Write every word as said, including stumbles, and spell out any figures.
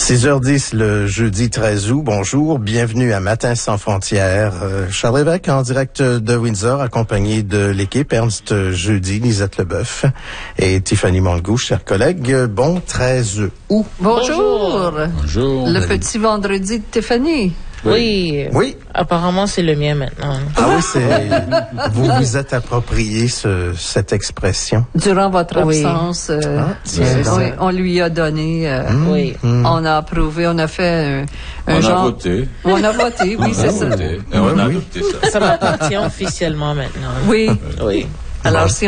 six heures dix le jeudi treize août. Bonjour, bienvenue à Matin sans frontières. Euh, Charles Lévesque en direct de Windsor, accompagné de l'équipe Ernst Jeudi, Lisette Leboeuf et Tiffany Mongeau, chers collègues. Bon treize août. Bonjour. Bonjour. Le petit vendredi de Tiffany. Oui. Oui. Apparemment, c'est le mien maintenant. Ah oui, c'est. Vous vous êtes approprié ce, cette expression. Durant votre Oui. absence, euh, Ah, tiens, euh, donc. oui, on lui a donné, euh, Mmh, Oui. mmh. on a approuvé, on a fait un, un On genre. a voté. On a voté, oui, On c'est a ça. voté. Et on a Oui. adopté ça. Ça m'appartient officiellement maintenant. Oui. Oui. Alors, si